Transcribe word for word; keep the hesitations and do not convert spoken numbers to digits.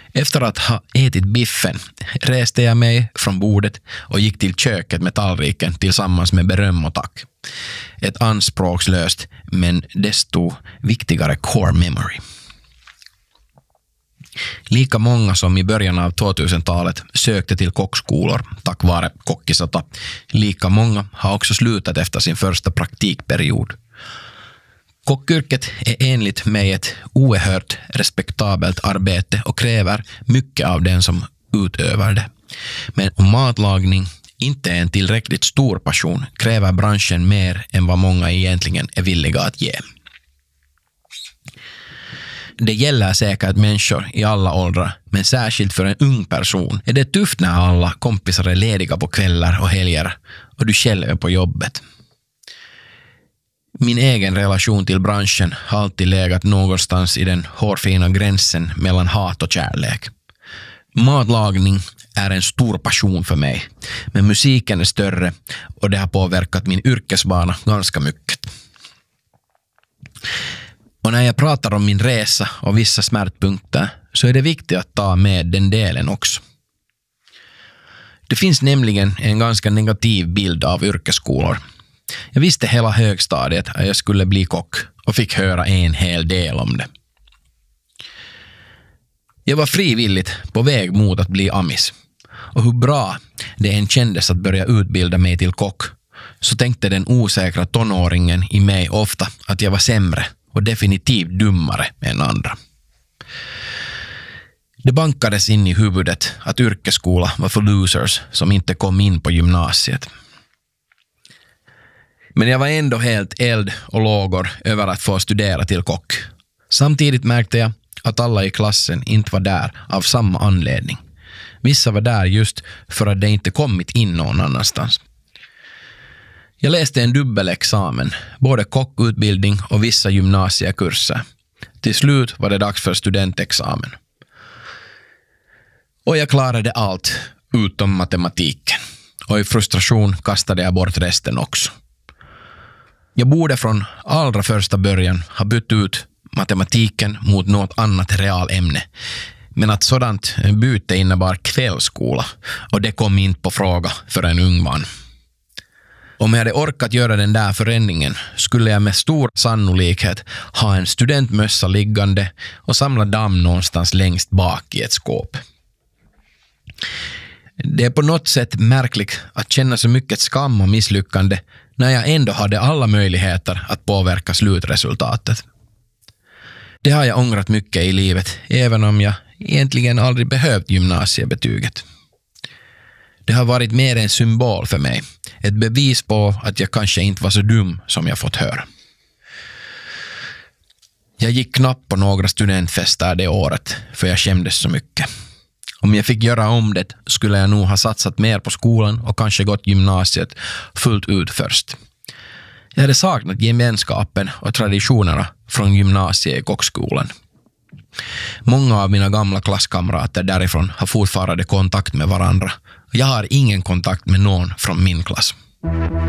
Efter att ha ätit biffen reste jag mig från bordet och gick till köket med tallriken tillsammans med beröm och tack. Ett anspråkslöst men desto viktigare core memory. Lika många som i början av tvåtusentalet sökte till kockskolor tack vare Kokkisota, lika många har också slutat efter sin första praktikperiod. Kockyrket är enligt mig ett oerhört respektabelt arbete och kräver mycket av den som utövar det. Men om matlagning inte är en tillräckligt stor passion kräver branschen mer än vad många egentligen är villiga att ge. Det gäller säkert människor i alla åldrar, men särskilt för en ung person är det tufft när alla kompisar är lediga på kvällar och helger och du själv är på jobbet. Min egen relation till branschen har alltid legat någonstans i den hårfina gränsen mellan hat och kärlek. Matlagning är en stor passion för mig, men musiken är större och det har påverkat min yrkesbana ganska mycket. Och när jag pratar om min resa och vissa smärtpunkter så är det viktigt att ta med den delen också. Det finns nämligen en ganska negativ bild av yrkesskolor. Jag visste hela högstadiet att jag skulle bli kock och fick höra en hel del om det. Jag var frivilligt på väg mot att bli amis. Och hur bra det än kändes att börja utbilda mig till kock så tänkte den osäkra tonåringen i mig ofta att jag var sämre och definitivt dummare än andra. Det bankades in i huvudet att yrkesskola var för losers som inte kom in på gymnasiet. Men jag var ändå helt eld och lågor över att få studera till kock. Samtidigt märkte jag att alla i klassen inte var där av samma anledning. Vissa var där just för att det inte kommit in någon annanstans. Jag läste en dubbelexamen, både kockutbildning och vissa gymnasiekurser. Till slut var det dags för studentexamen. Och jag klarade allt utom matematiken. Och i frustration kastade jag bort resten också. Jag borde från allra första början ha bytt ut matematiken mot något annat realämne. Men att sådant byte innebar kvällsskola och det kom inte på fråga för en ung man. Om jag hade orkat göra den där förändringen skulle jag med stor sannolikhet ha en studentmössa liggande och samla damm någonstans längst bak i ett skåp. Det är på något sätt märkligt att känna så mycket skam och misslyckande när jag ändå hade alla möjligheter att påverka slutresultatet. Det har jag ångrat mycket i livet, även om jag egentligen aldrig behövt gymnasiebetyget. Det har varit mer en symbol för mig, ett bevis på att jag kanske inte var så dum som jag fått höra. Jag gick knappt på några studentfester det året, för jag skämdes så mycket. Om jag fick göra om det skulle jag nog ha satsat mer på skolan och kanske gått gymnasiet fullt ut först. Jag hade saknat gemenskapen och traditionerna från gymnasiet i kockskolan. Många av mina gamla klasskamrater därifrån har fortfarande kontakt med varandra. Jag har ingen kontakt med någon från min klass.